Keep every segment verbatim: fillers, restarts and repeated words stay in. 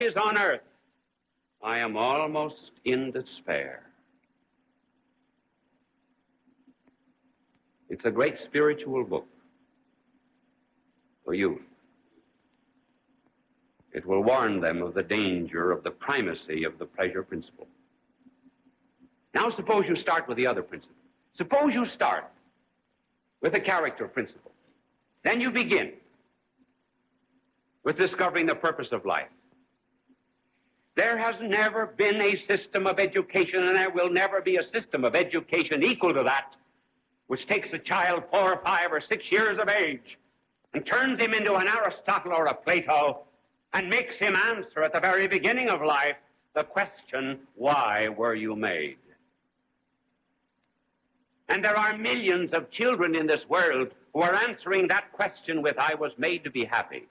is on earth, I am almost in despair. It's a great spiritual book for youth. It will warn them of the danger of the primacy of the pleasure principle. Now suppose you start with the other principle. Suppose you start with the character principle. Then you begin with discovering the purpose of life. There has never been a system of education, and there will never be a system of education equal to that, which takes a child four or five or six years of age and turns him into an Aristotle or a Plato and makes him answer at the very beginning of life the question, why were you made? And there are millions of children in this world who are answering that question with, I was made to be happy.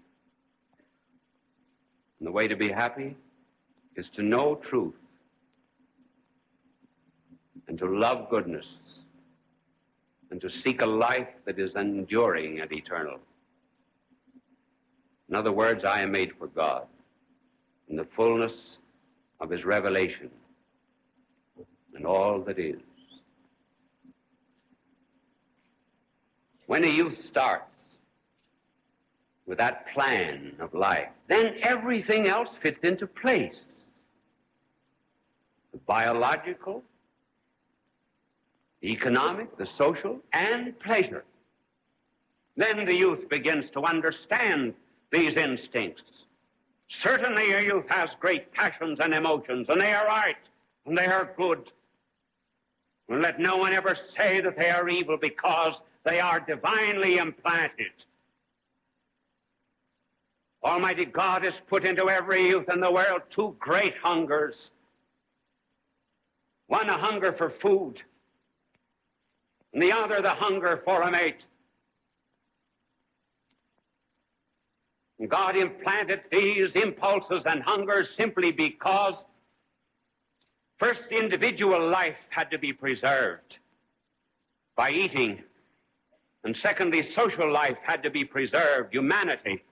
And the way to be happy is to know truth and to love goodness and to seek a life that is enduring and eternal. In other words, I am made for God in the fullness of his revelation and all that is. When a youth starts with that plan of life, then everything else fits into place. The biological, the economic, the social, and pleasure. Then the youth begins to understand these instincts. Certainly a youth has great passions and emotions, and they are right, and they are good. And let no one ever say that they are evil, because they are divinely implanted. Almighty God has put into every youth in the world two great hungers. One, a hunger for food, and the other, the hunger for a mate. And God implanted these impulses and hungers simply because, first, individual life had to be preserved by eating, and secondly, social life had to be preserved, humanity,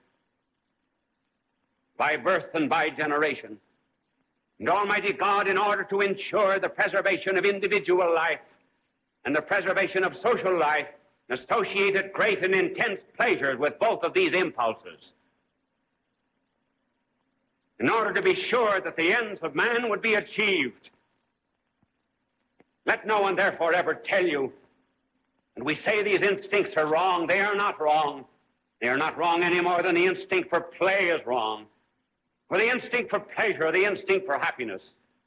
by birth and by generation. And Almighty God, in order to ensure the preservation of individual life and the preservation of social life, associated great and intense pleasures with both of these impulses. In order to be sure that the ends of man would be achieved. Let no one therefore ever tell you, and we say these instincts are wrong. They are not wrong. They are not wrong any more than the instinct for play is wrong, or the instinct for pleasure, or the instinct for happiness.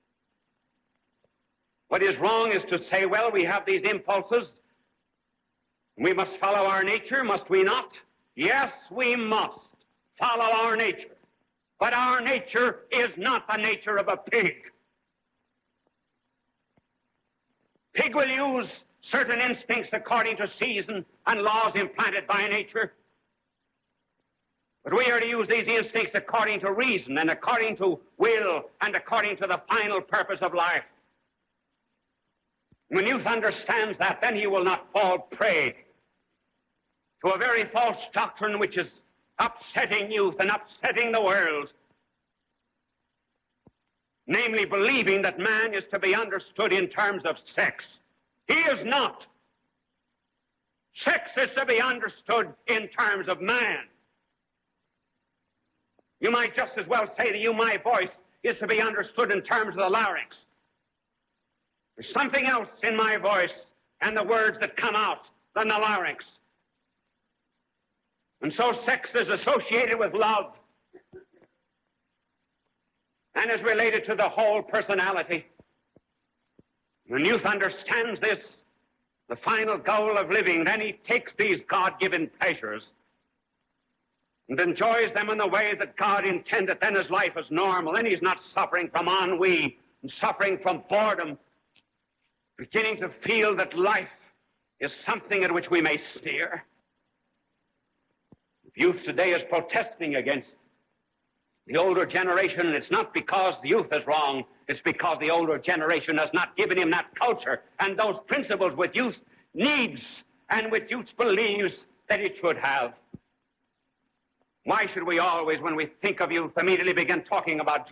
What is wrong is to say, well, we have these impulses, we must follow our nature, must we not? Yes, we must follow our nature. But our nature is not the nature of a pig. Pig will use certain instincts according to season and laws implanted by nature. But we are to use these instincts according to reason and according to will and according to the final purpose of life. When youth understands that, then he will not fall prey to a very false doctrine which is upsetting youth and upsetting the world. Namely, believing that man is to be understood in terms of sex. He is not. Sex is to be understood in terms of man. You might just as well say to you, my voice is to be understood in terms of the larynx. There's something else in my voice and the words that come out than the larynx. And so sex is associated with love and is related to the whole personality. When youth understands this, the final goal of living, then he takes these God-given pleasures and enjoys them in the way that God intended. Then his life is normal. Then he's not suffering from ennui and suffering from boredom, beginning to feel that life is something at which we may sneer. If youth today is protesting against the older generation, it's not because the youth is wrong, it's because the older generation has not given him that culture and those principles which youth needs and which youth believes that it should have. Why should we always, when we think of youth, immediately begin talking about